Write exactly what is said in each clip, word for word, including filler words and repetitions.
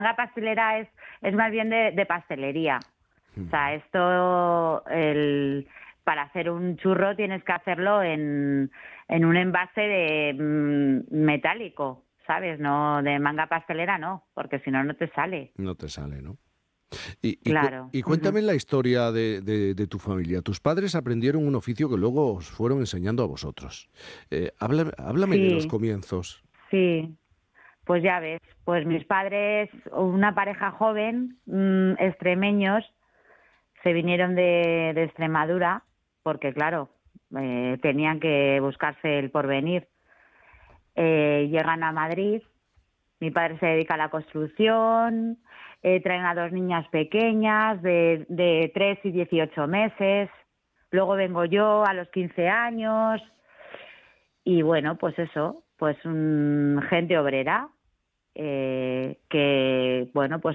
manga pastelera es, es más bien de, de pastelería. O sea, esto, el, para hacer un churro tienes que hacerlo en, en un envase de mm, metálico, ¿sabes? No de manga pastelera, no, porque si no, no te sale. No te sale, ¿no? Y, y, Claro. y cuéntame uh-huh. la historia de, de, de tu familia. Tus padres aprendieron un oficio que luego os fueron enseñando a vosotros. Eh, háblame háblame Sí, de los comienzos. Sí, pues ya ves, pues mis padres, una pareja joven, mmm, extremeños, se vinieron de, de Extremadura porque, claro, eh, tenían que buscarse el porvenir. Eh, llegan a Madrid, mi padre se dedica a la construcción, eh, traen a dos niñas pequeñas de, de tres y dieciocho meses, luego vengo yo a los quince años y bueno, pues eso, pues um, gente obrera eh, que, bueno, pues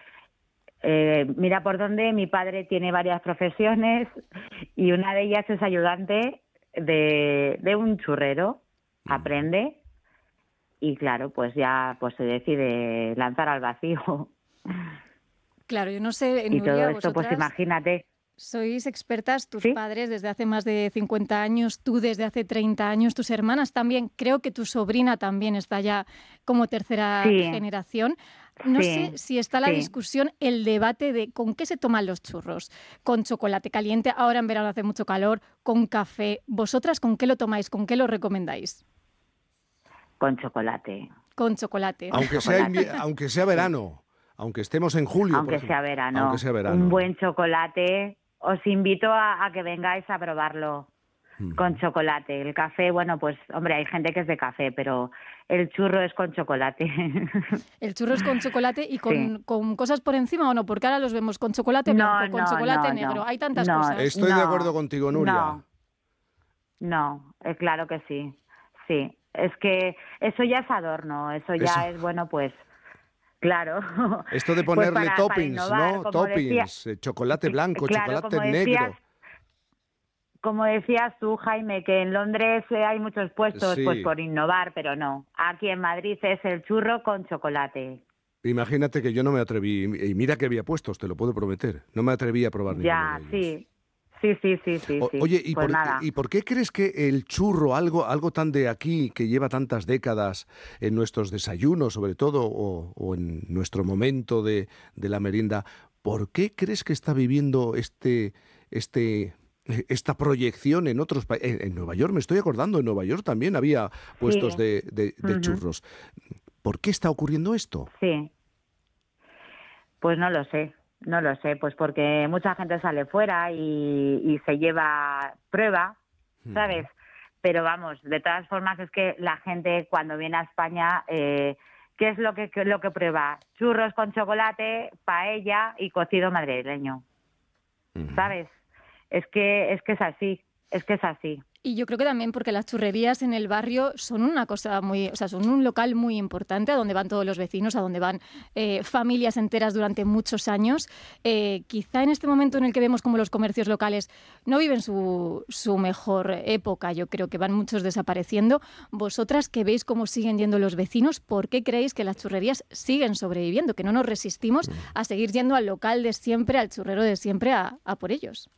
eh, mira por dónde mi padre tiene varias profesiones y una de ellas es ayudante de, de un churrero, aprende. Y claro, pues ya pues se decide lanzar al vacío. Claro, yo no sé, y Nuria, todo esto, vosotras pues imagínate. Sois expertas, tus ¿Sí? padres desde hace más de cincuenta años, tú desde hace treinta años, tus hermanas también, creo que tu sobrina también está ya como tercera sí. generación. No sí. sé si está la sí. discusión, el debate de con qué se toman los churros. Con chocolate caliente, ahora en verano hace mucho calor, con café. ¿Vosotras con qué lo tomáis? ¿Con qué lo recomendáis? Con chocolate. Con chocolate. Aunque sea, invi- aunque sea verano, aunque estemos en julio. Aunque por sea verano. Aunque sea verano. Un buen chocolate. Os invito a, a que vengáis a probarlo mm. con chocolate. El café, bueno, pues, hombre, hay gente que es de café, pero el churro es con chocolate. El churro es con chocolate y con, sí. con cosas por encima, ¿o no? Porque ahora los vemos con chocolate no, blanco, con no, chocolate no, negro. No, hay tantas no, cosas. Estoy no, de acuerdo contigo, Nuria. No, no eh, claro que sí. Sí, es que eso ya es adorno, eso ya eso. es, bueno, pues... Claro. Esto de ponerle pues para, toppings, para innovar, ¿no? Toppings, decía, chocolate blanco, claro, chocolate como negro. Decías, como decías tú, Jaime, que en Londres hay muchos puestos sí. pues por innovar, pero no. Aquí en Madrid es el churro con chocolate. Imagínate que yo no me atreví, y mira que había puestos, te lo puedo prometer. No me atreví a probar ya, ninguno de ellos. sí. Sí, sí, sí, sí. O, sí. Oye, ¿y, pues por, nada. ¿y por qué crees que el churro, algo, algo tan de aquí, que lleva tantas décadas en nuestros desayunos, sobre todo, o, o en nuestro momento de, de la merienda, ¿por qué crees que está viviendo este, este, esta proyección en otros países? En, en Nueva York, me estoy acordando, en Nueva York también había puestos sí. de, de, de uh-huh. churros. ¿Por qué está ocurriendo esto? Sí, pues no lo sé. No lo sé, pues porque mucha gente sale fuera y, y se lleva prueba, ¿sabes? Pero vamos, de todas formas es que la gente cuando viene a España, eh, ¿qué es lo que, que, lo que prueba? Churros con chocolate, paella y cocido madrileño, ¿sabes? Es que, es que es así, es que es así. Y yo creo que también porque las churrerías en el barrio son una cosa muy, o sea, son un local muy importante a donde van todos los vecinos, a donde van eh, familias enteras durante muchos años. Eh, quizá en este momento en el que vemos como los comercios locales no viven su, su mejor época, yo creo que van muchos desapareciendo. Vosotras que veis cómo siguen yendo los vecinos, ¿por qué creéis que las churrerías siguen sobreviviendo? Que no nos resistimos a seguir yendo al local de siempre, al churrero de siempre, a, a por ellos.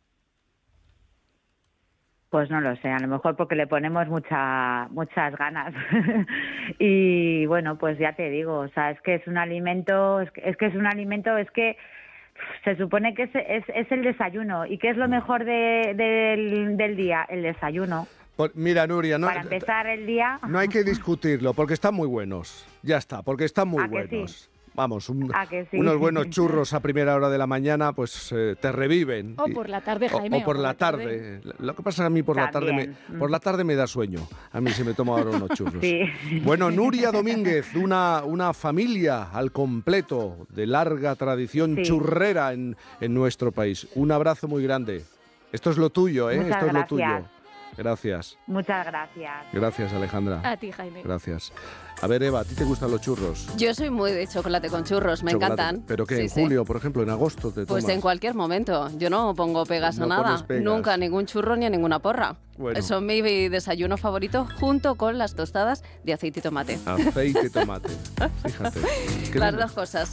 Pues no lo sé, a lo mejor porque le ponemos mucha, muchas ganas. Y bueno, pues ya te digo, o sea, es que es un alimento, es que es, que es un alimento, es que se supone que es, es, es el desayuno. ¿Y qué es lo mejor de, de, del, del día? El desayuno. Pues mira, Nuria, no, para empezar el día... No hay que discutirlo, porque están muy buenos. Ya está, porque están muy buenos. Sí? Vamos, un, sí? unos buenos churros a primera hora de la mañana, pues eh, te reviven. O por la tarde, Jaime. O, o por, por la, la tarde. tarde. Lo que pasa es que a mí por la tarde, me, por la tarde me da sueño. A mí se me toma ahora unos churros. Sí. Bueno, Nuria Domínguez, una, una familia al completo de larga tradición sí. churrera en, en nuestro país. Un abrazo muy grande. Esto es lo tuyo, ¿eh? Muchas Esto gracias. es lo tuyo. Gracias. Muchas gracias. Gracias, Alejandra. A ti, Jaime. Gracias. A ver, Eva, ¿a ti te gustan los churros? Yo soy muy de chocolate con churros, me chocolate. encantan. ¿Pero qué? Sí, ¿En sí. julio, por ejemplo, en agosto te tomas? Pues en cualquier momento. Yo no pongo pegas no a nada. Pegas. Nunca a ningún churro ni a ninguna porra. Bueno. Son mi desayuno favorito junto con las tostadas de aceite y tomate. Aceite y tomate. Fíjate. Las dos cosas.